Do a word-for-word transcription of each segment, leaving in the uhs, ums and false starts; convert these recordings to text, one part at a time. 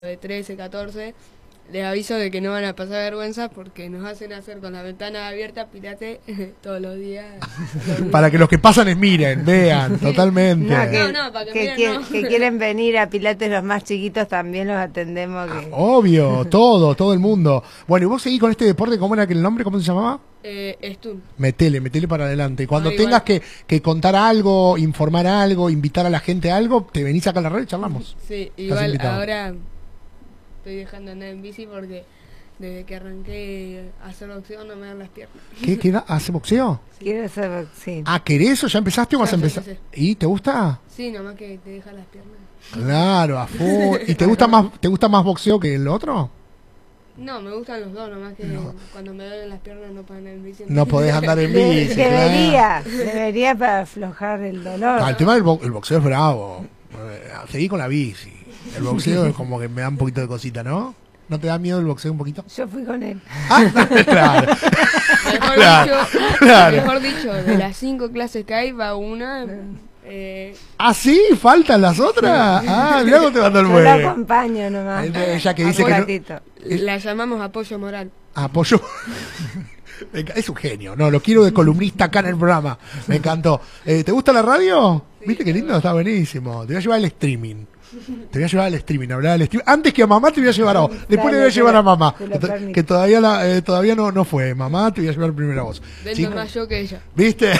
de trece, catorce, les aviso de que no van a pasar vergüenza porque nos hacen hacer con la ventana abierta Pilate todos los días. Para que los que pasan es miren, vean, totalmente. No, que, No, no, para que que, miren, quie- no. que quieren venir a Pilates los más chiquitos también los atendemos. Que... Obvio, todo, todo el mundo. Bueno, y vos seguís con este deporte, ¿cómo era que el nombre? ¿Cómo se llamaba? Eh, Stun. Metele, metele para adelante. Cuando Ah, tengas igual. que, que contar algo, informar algo, invitar a la gente a algo, te venís acá a la red y charlamos. Sí, igual invitado. ahora estoy dejando de andar en bici porque desde que arranqué a hacer boxeo no me dan las piernas. ¿Qué queda? ¿Hace boxeo? Quiero ser, sí. Ah, ¿querés o ya empezaste o vas Ya, a ya empezar? empecé. ¿Y te gusta? Sí, nomás que te deja las piernas. Claro, a full. ¿Y te gusta más, te gusta más boxeo que el otro? No, me gustan los dos, nomás que cuando me duelen las piernas no puedo andar en bici. No podés andar en De- bici. claro. debería, debería para aflojar el dolor. Ah, el tema del bo- el boxeo es bravo. Eh, Seguí con la bici. El boxeo es como que me da un poquito de cosita, ¿no? ¿No te da miedo el boxeo un poquito? Yo fui con él. Ah, claro. Mejor, Claro, dicho, claro. mejor dicho, de las cinco clases que hay va una. Eh, ¿Ah, sí? ¿Faltan las otras? Ah, mirá cómo te mandó el Yo la mueve. acompaño nomás. Ella que dice Un que no- ratito. la llamamos apoyo moral. Apoyo. Me enca- Es un genio, no, lo quiero de columnista acá en el programa. Me encantó. Eh, ¿Te gusta la radio? ¿Viste qué lindo? Está buenísimo. Te voy a llevar al streaming. Te voy a llevar al streaming, hablar al streaming. Antes que a mamá te voy a llevar a vos. Después Dale, le voy a te llevar lo- a mamá. te lo Que, to- permito. que todavía la, eh, todavía no, no fue. Mamá, te voy a llevar primero a vos. Vendo Chico, más yo que ella. ¿viste?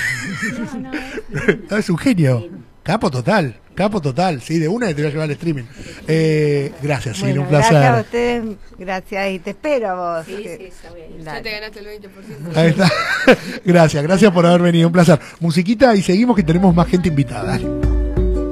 Es un genio. Capo total. Capo total. Sí, de una te voy a llevar al streaming. Eh, gracias, sí, Bueno, un placer. gracias a ustedes, gracias y te espero a vos. Sí, que- sí, está bien. Dale. Ya te ganaste el veinte por ciento. Ahí está. Gracias, gracias por haber venido. Un placer. Musiquita y seguimos que tenemos más gente invitada. Dale.